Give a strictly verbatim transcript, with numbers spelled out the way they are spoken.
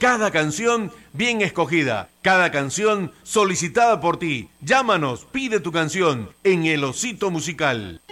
Cada canción bien escogida, cada canción solicitada por ti. Llámanos, pide tu canción en El Osito Musical.